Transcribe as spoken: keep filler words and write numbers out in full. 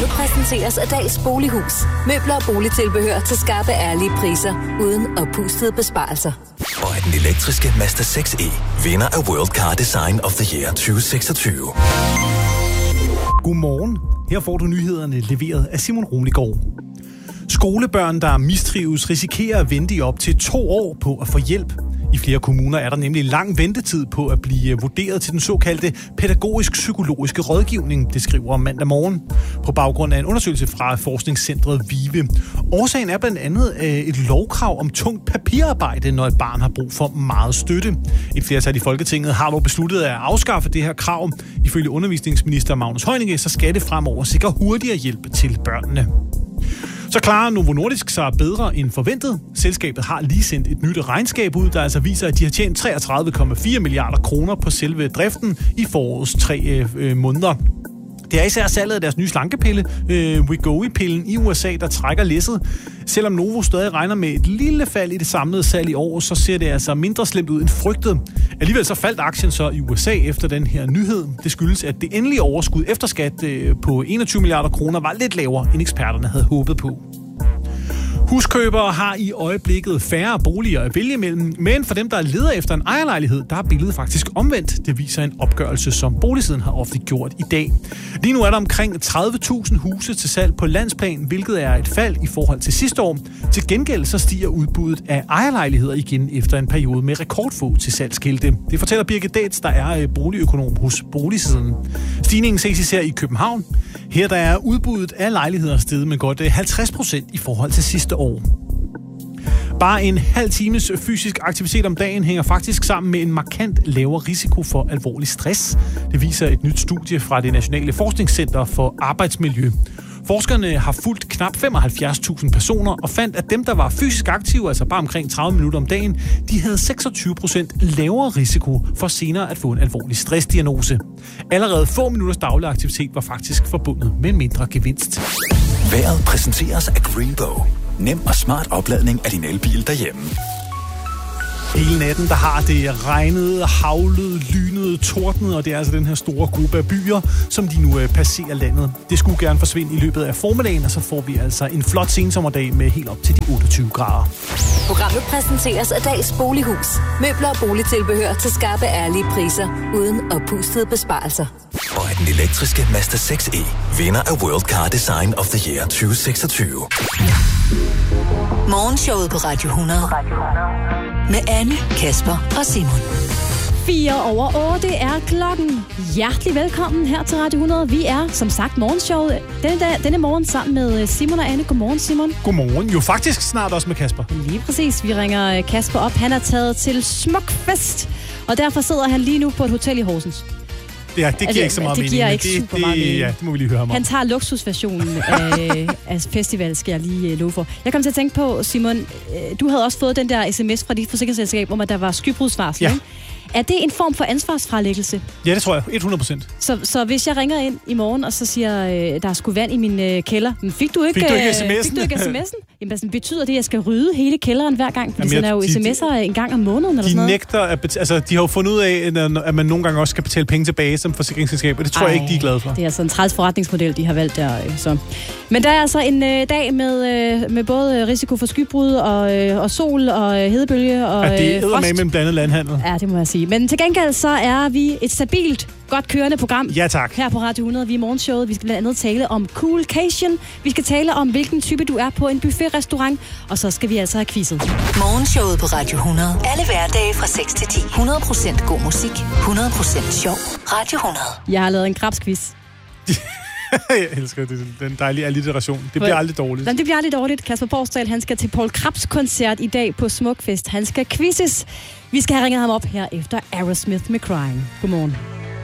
Programmet præsenteres af Dals Bolighus. Møbler og boligtilbehør til skarpe, ærlige priser, uden oppustede besparelser. Og at den elektriske Mazda seks E vinder af World Car Design of the Year tyve seksogtyve. Godmorgen. Her får du nyhederne leveret af Simon Rumligård. Skolebørn, der mistrives, risikerer at vente i op til to år på at få hjælp. I flere kommuner er der nemlig lang ventetid på at blive vurderet til den såkaldte pædagogisk-psykologiske rådgivning, det skriver mandag morgen, på baggrund af en undersøgelse fra forskningscentret VIVE. Årsagen er blandt andet et lovkrav om tungt papirarbejde, når et barn har brug for meget støtte. Et flertal i Folketinget har dog besluttet at afskaffe det her krav. Ifølge undervisningsminister Magnus Heunicke, så skal det fremover sikre hurtigere hjælp til børnene. Så klarer Novo Nordisk sig bedre end forventet. Selskabet har lige sendt et nyt regnskab ud, der altså viser, at de har tjent treogtredive komma fire milliarder kroner på selve driften i forårets tre øh, måneder. Det er især salget af deres nye slankepille, øh, Wegovy-pillen i U S A, der trækker læsset. Selvom Novo stadig regner med et lille fald i det samlede salg i år, så ser det altså mindre slemt ud end frygtet. Alligevel så faldt aktien så i U S A efter den her nyhed. Det skyldes, at det endelige overskud efter skat øh, på enogtyve milliarder kroner var lidt lavere, end eksperterne havde håbet på. Huskøbere har i øjeblikket færre boliger at vælge mellem, men for dem, der leder efter en ejerlejlighed, der er billedet faktisk omvendt. Det viser en opgørelse, som Boligsiden har offentliggjort i dag. Lige nu er der omkring tredive tusind huse til salg på landsplan, hvilket er et fald i forhold til sidste år. Til gengæld så stiger udbuddet af ejerlejligheder igen efter en periode med rekordfå til salgskilte. Det fortæller Birgit Daetz, der er boligøkonom hos Boligsiden. Stigningen ses især i København. Her der er udbuddet af lejligheder steget med godt halvtreds procent i forhold til sidste år. Bare en halv times fysisk aktivitet om dagen hænger faktisk sammen med en markant lavere risiko for alvorlig stress. Det viser et nyt studie fra det Nationale Forskningscenter for Arbejdsmiljø. Forskerne har fulgt knap femoghalvfjerds tusind personer og fandt, at dem, der var fysisk aktive, altså bare omkring tredive minutter om dagen, de havde seksogtyve procent lavere risiko for senere at få en alvorlig stressdiagnose. Allerede få minutters daglig aktivitet var faktisk forbundet med en mindre gevinst. Vejret præsenteres af Greenbow. Nem og smart opladning af din elbil derhjemme. Hele natten, der har det regnet, havlet, lynet, tordnet, og det er altså den her store gruppe af byer, som de nu øh, passerer landet. Det skulle gerne forsvinde i løbet af formiddagen, og så får vi altså en flot sensommerdag med helt op til de otteogtyve grader. Programmet præsenteres af Dals Bolighus. Møbler og boligtilbehør til skarpe, ærlige priser, uden oppustede besparelser. Og at den elektriske Mazda seks E vinder af World Car Design of the Year tyve seksogtyve. Morgenshowet på Radio hundrede. Med Anne, Kasper og Simon. Fire over otte er klokken. Hjertelig velkommen her til Radio hundrede. Vi er, som sagt, morgenshowet denne, dag, denne morgen sammen med Simon og Anne. Godmorgen, Simon. Godmorgen. Jo, faktisk snart også med Kasper. Lige præcis. Vi ringer Kasper op. Han er taget til Smukfest, og derfor sidder han lige nu på et hotel i Horsens. Ja, det giver altså, ikke så meget det mening. Giver ikke det, super det, meget mening. Ja, det må vi lige høre ham om. Han tager luksusversionen af, af festival, skal jeg lige uh, love for. Jeg kom til at tænke på, Simon, uh, du havde også fået den der sms fra dit forsikringsselskab om, at der var skybrudsvarsel. Ja. Er det en form for ansvarsfralæggelse? Ja, det tror jeg. hundrede procent. Så, så hvis jeg ringer ind i morgen, og så siger, øh, der er sgu vand i min øh, kælder, men fik du ikke, fik du ikke øh, sms'en? Fik du ikke sms'en? Jamen, altså, betyder det, at jeg skal rydde hele kælderen hver gang? Fordi Jamen, sådan er jo de, sms'er en gang om måneden, eller de sådan noget. nægter at bet- altså, de har jo fundet ud af, at man nogle gange også skal betale penge tilbage som forsikringsselskab, og det tror Ej, jeg ikke, de er glade for. Det er altså en træls forretningsmodel, de har valgt der. Øh, så. Men der er altså en øh, dag med, øh, med både risiko for skybrud og, øh, og sol og øh, hedebølge og ja, det er frost. med med en blandet landhandel. Ja, det må jeg sige. Men til gengæld så er vi et stabilt, godt kørende program. Ja, tak. Her på Radio hundrede. Vi er morgenshowet. Vi skal blandt andet tale om Coolcation. Vi skal tale om, hvilken type du er på en buffetrestaurant. Og så skal vi altså have quizet. Morgenshowet på Radio hundrede. Alle hverdage fra seks til ti. hundrede procent god musik. hundrede procent sjov. Radio hundrede. Jeg har lavet en krabsquiz. Jeg elsker det, den dejlige alliteration. Det bliver aldrig dårligt. Det bliver aldrig dårligt. Kasper Borsdal, han skal til Poul Krebs koncert i dag på Smukfest. Han skal quizzes. Vi skal have ringet ham op her efter Aerosmith med Crying. Godmorgen.